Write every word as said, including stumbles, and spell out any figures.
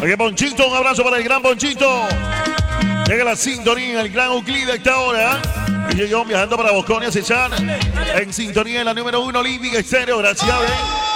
Oye, Ponchito, un abrazo para el gran Ponchito. Llega la sintonía, el gran Euclid a esta hora. Y yo viajando para Bosconia, Cesar. En sintonía en la número uno, Olímpica Estéreo. Gracias, ¿eh?